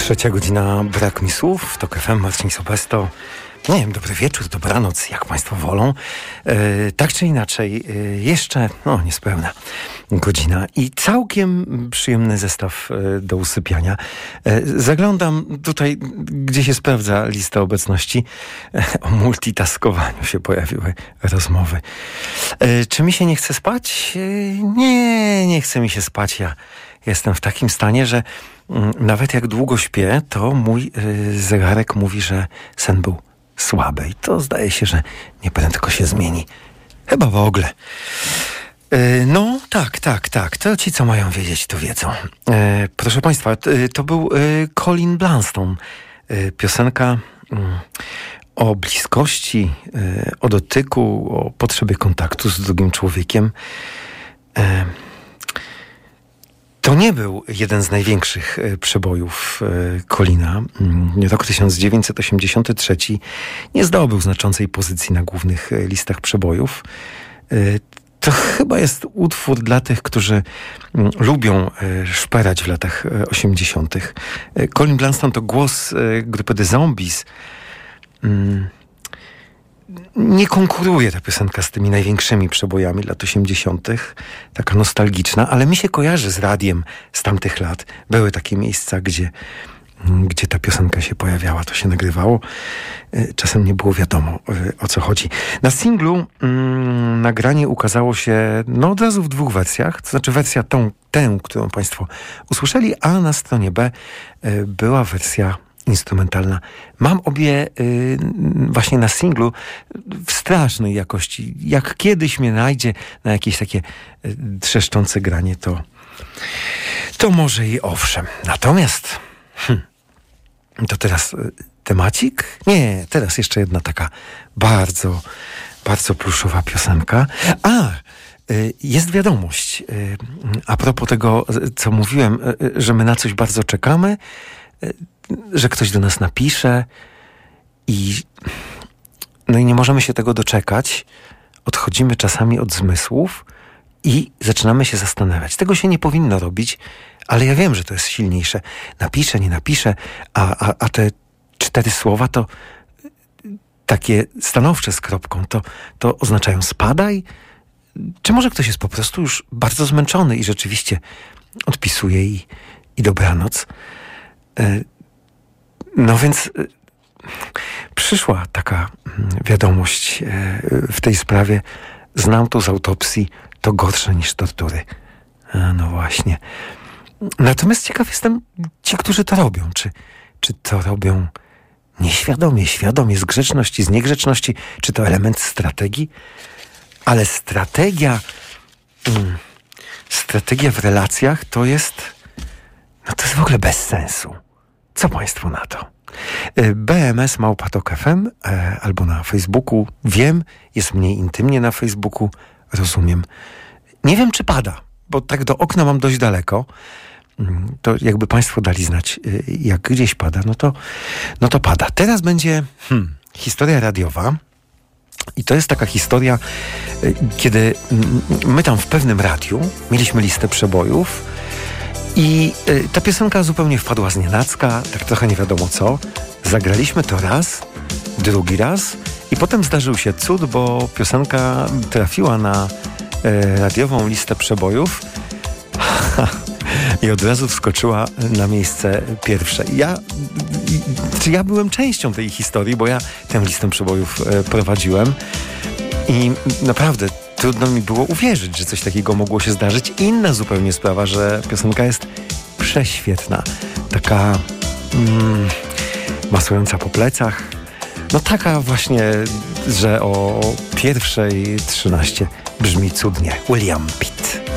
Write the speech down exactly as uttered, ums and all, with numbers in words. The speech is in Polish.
Trzecia godzina, brak mi słów, to F M, Marcin Sobesto. Nie wiem, dobry wieczór, dobranoc, jak Państwo wolą. E, tak czy inaczej, e, jeszcze, no niespełna godzina i całkiem przyjemny zestaw e, do usypiania. E, zaglądam tutaj, gdzie się sprawdza lista obecności. E, o multitaskowaniu się pojawiły rozmowy. E, czy mi się nie chce spać? E, nie, nie chce mi się spać. Ja jestem w takim stanie, że mm, nawet jak długo śpię, to mój e, zegarek mówi, że sen był słabe i to zdaje się, że nieprędko się zmieni. Chyba w ogóle. E, no, tak, tak, tak. To ci, co mają wiedzieć, to wiedzą. E, proszę Państwa, to, to był e, Colin Blunstone. E, piosenka mm, o bliskości, e, o dotyku, o potrzebie kontaktu z drugim człowiekiem. E, To nie był jeden z największych e, przebojów e, Colina. Mm, Rok tysiąc dziewięćset osiemdziesiąty trzeci nie zdobył znaczącej pozycji na głównych e, listach przebojów. E, to chyba jest utwór dla tych, którzy mm, lubią e, szperać w latach e, osiemdziesiątych. E, Colin Blunstone to głos e, grupy The Zombies. Mm, Nie konkuruje ta piosenka z tymi największymi przebojami lat osiemdziesiątych. Taka nostalgiczna, ale mi się kojarzy z radiem z tamtych lat. Były takie miejsca, gdzie, gdzie ta piosenka się pojawiała, to się nagrywało. Czasem nie było wiadomo, o co chodzi. Na singlu mm, nagranie ukazało się no, od razu w dwóch wersjach. To znaczy wersja tą, tę, którą Państwo usłyszeli, a na stronie B y, była wersja instrumentalna. Mam obie y, właśnie na singlu w strasznej jakości. Jak kiedyś mnie najdzie na jakieś takie y, trzeszczące granie, to, to może i owszem. Natomiast hm, to teraz y, temacik? Nie, teraz jeszcze jedna taka bardzo, bardzo pluszowa piosenka. A, y, jest wiadomość. Y, a propos tego, co mówiłem, y, że my na coś bardzo czekamy, y, że ktoś do nas napisze i no i nie możemy się tego doczekać. Odchodzimy czasami od zmysłów i zaczynamy się zastanawiać. Tego się nie powinno robić, ale ja wiem, że to jest silniejsze. Napiszę, nie napiszę, a, a, a te cztery słowa to takie stanowcze z kropką, to, to oznaczają spadaj? Czy może ktoś jest po prostu już bardzo zmęczony i rzeczywiście odpisuje i, i dobranoc? No więc y, przyszła taka y, wiadomość y, w tej sprawie. Znam to z autopsji, to gorsze niż tortury. A, no właśnie. Natomiast ciekaw jestem, ci, którzy to robią. Czy, czy to robią nieświadomie, świadomie, z grzeczności, z niegrzeczności? Czy to element strategii? Ale strategia, y, strategia w relacjach to jest, no to jest w ogóle bez sensu. Co Państwo na to? B M S Małpa Tok F M e, albo na Facebooku. Wiem, jest mniej intymnie na Facebooku. Rozumiem. Nie wiem, czy pada, bo tak do okna mam dość daleko. To jakby Państwo dali znać, jak gdzieś pada, no to, no to pada. Teraz będzie hmm, historia radiowa. I to jest taka historia, kiedy my tam w pewnym radiu mieliśmy listę przebojów. I y, ta piosenka zupełnie wpadła z nienacka, tak trochę nie wiadomo co. Zagraliśmy to raz, drugi raz i potem zdarzył się cud, bo piosenka trafiła na y, radiową listę przebojów i od razu wskoczyła na miejsce pierwsze. Ja, y, czy ja byłem częścią tej historii, bo ja tę listę przebojów y, prowadziłem i naprawdę trudno mi było uwierzyć, że coś takiego mogło się zdarzyć. Inna zupełnie sprawa, że piosenka jest prześwietna. Taka mm, masująca po plecach. No taka właśnie, że o pierwszej trzynaście brzmi cudnie. William Pitt.